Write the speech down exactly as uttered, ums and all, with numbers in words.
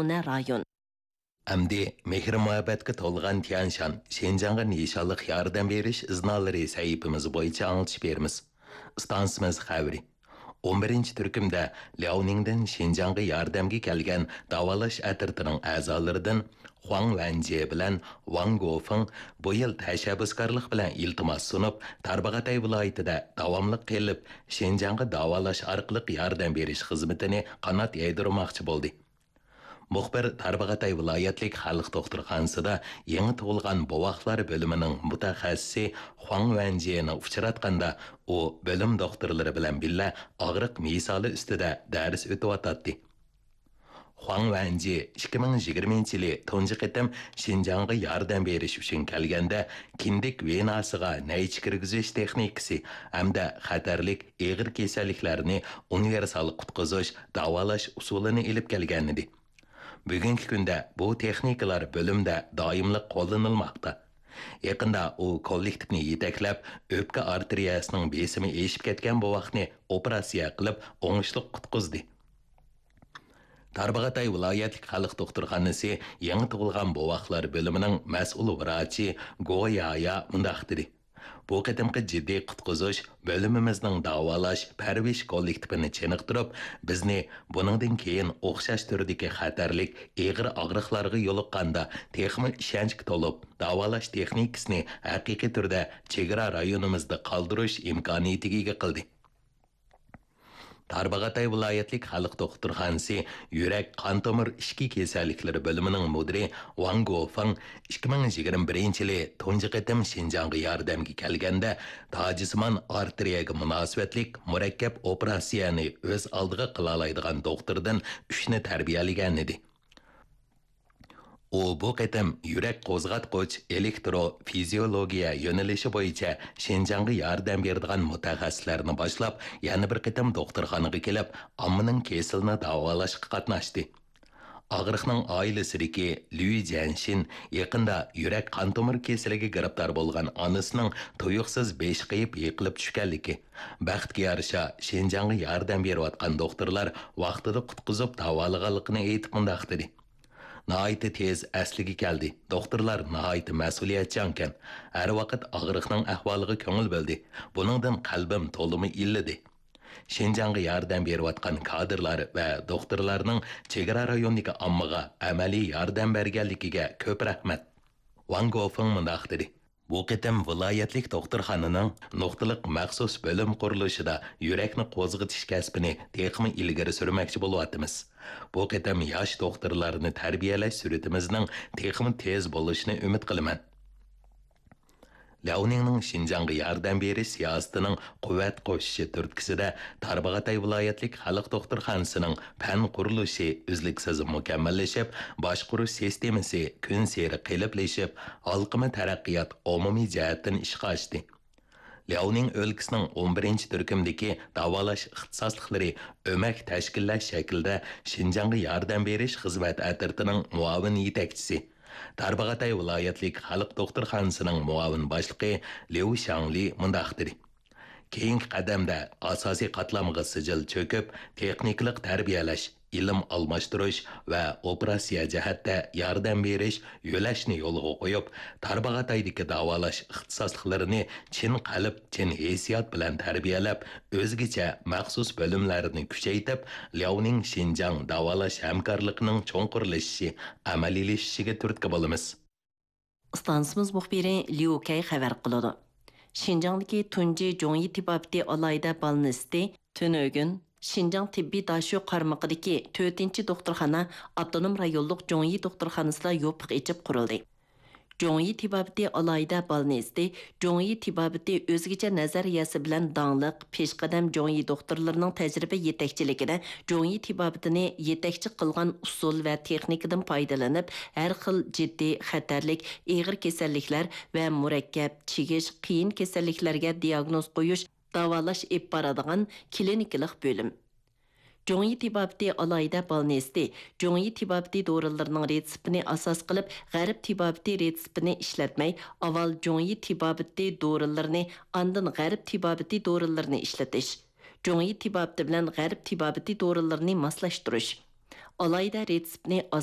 namuna rayon. Әмді мехір muhabbatga to'lgan Tianshan, Şenjanğa nişanlıq yardım beriş iznalları sahipimiz boyunca anlatış berimiz. Stansımız xəbri. on birinchi turkumda Liaoningdan Şenjanğa yordamga kelgan davolash atirtining a'zolaridan Huang Wenjie bilan Wang Gofeng bu yil tashabbuskorlik bilan iltimos sunib, Tarbagatay viloyatida davomli qilib Şenjanğa davolash orqali yordam berish xizmatini qanot yaydirmoqchi bo'ldi. Muxbir Tarbagatay viloyatlik xalq doktorxonasida yangi tug'ilgan bovoqlar bo'limining mutaxassisi Huang Wenjieni uchratganda u bo'lim doktorlari bilan birga og'riq misoli ustida dars o'tyotdi. Huang Wenjie ikki ming yigirmanchi yili tunji qitim Şenjanğa yordam berish uchun kelganda kindik venasiga naychi kirgizish texnikasi hamda xatarlik og'ir kasalliklarni universal qutqizish davolash usulini ilib kelgan edi. Bugungi kunda bu texnikalar bo'limda doimli qo'llanilmoqda. Yaqinda u kollektivni yetaklab, o'pka arteriyasining besimi eshib ketgan bovoqni operatsiya qilib, o'ngishli qutqizdi. Tarbagatay viloyatlik xalq doktorxonasi yangi tug'ilgan bovoqlar bo'limining mas'ul vrachi Goyaya mundaq dedi. Bu qatimqi jiddiy qutqizish bo'limimizning davolash parvish kollektivini chiniqtirib, bizni buningdan keyin o'xshash turdagi xatarlik og'ir og'riqlarga yo'liqqanda texmi ishonchga to'lib, davolash texnikasini haqiqiy turda chegara rayonimizda qoldirish imkoniyatiga ega qildi. Tarbagatay viloyatlik xalq doktorxonasi yurak qon tomir ishki kasalliklari bo'limining mudiri Wang Gofeng ikki ming yigirma birinchi yili tunji qitim Şenjanğa yordamga kelganda tojismon arteriyaga munosabatlik murakkab operatsiyani o'z oldiga qila oladigan doktordan uchni tarbiyalagan edi. U bu qitim yurak qo'zg'atqich elektrofiziologiya yo'nalishi bo'yicha Şenjanğa yordam beradigan mutaxassislarni boshlab, yana bir qitim doktorxonaga kelib, ommaning kesilini davolashga qatnashdi. Og'riqning oilasidagi Liu Jianshin yaqinda yurak qon tomir kasaliga giribdor bo'lgan onasining tuyuqsiz beshqiyib yiqilib tushganligi, baxtga yarasha Şenjanğa yordam berayotgan doktorlar vaqtida qutqizib davolaganligini aytib mundaq dedi. Nəhayət tez əsliga keldi. Doktorlar nəhayət məsuliyyətçankan. Hər vaqt ağrıqның əhvalığı köngül bildi. Buningdan qalbim to'limi illidi. Şenjanğa yordam berayotgan kadrlar va doktorlarning chegara rayonidagi ommaga amaliy yordam berganligiga ko'p rahmat. Wang Gofeng mundaq dedi. Bu qitim viloyatlik doktorxonaning nuqtaliq maxsus bo'lim qurilishida yurakni qo'zg'atish kasbini texmi ilgari surmoqchi bo'lyapmiz. Bu qitim yosh doktorlarni tarbiyalash suratimizning texmi tez bo'lishini umid qilaman. Liaoningning Şenjanğa yordam berish siyosatining quvvat qo'shishi turtkisida Tarbagatay viloyatlik xalq doktorxonasining fan qurilishi uzluksiz mukammallashib, boshqaruv sistemasi kun sari qiliblashib, xalqimiz taraqqiyot umumiy jihatdan ishga oshdi. Liaoning o'lkasining o'n birinchi turkumdagi davolash ixtisosliklari o'mak tashkillash shaklida Şenjanğa yordam berish xizmat atirtining muavin yetakchisi, Tarbagatay viloyatlik xalq doktorxonasining muavin boshlig'i Liu Shangli mundaq dedi. Keyingi qadamda asosiy qatlamga sijil cho'kib, texniklik tarbiyalash, ilm almashtirish va operatsiya jihatda yordam berish yo'lashni yo'lga qo'yib, Tarbagatay'dagi davolash ixtisosliklarini chin qalb, chin hissiyot bilan tarbiyalab, o'zgacha maxsus bo'limlarini kuchaytirib, Liaoning Şenjanğa davolash hamkorligining cho'nqurlashishi, amaliylashishiga turtki bo'lamiz. Stansimiz muxbiri Liu Kay xabar qiladi. Şenjan'daki tunji Zhongyi tibabati alayda balnisti tönögün Şenjan tibbi daşu qarmaqidagi to'rtinchi doktorxona avtonom rayonluq Zhongyi doktorxonasida yopiq echib qurildi. Zhongyi tibabati alayda balnisti Zhongyi tibabati o'zgacha nazariyasi bilan dangliq peshqadam Zhongyi doktorlarining tajriba yetakchiligida Zhongyi tibabatini yetakchi qilgan usul va texnikadan foydalanib, har xil jiddiy xatarlik, og'ir kasalliklar va murakkab, chigish, qiyin kasalliklarga diagnoz qo'yish, davolash ib boradigan klinikalik bo'lim. Zhongyi tibabati alayda balnisti Zhongyi tibabati dorilarning retseptini asos qilib, g'arb tibabati retseptini ishlatmay, avval Zhongyi tibabati dorilarini, ondan g'arb tibabati dorilarini ishlatish. Zhongyi tibabati bilan g'arb tibabati dorilarini moslashtirish. Alayda retseptni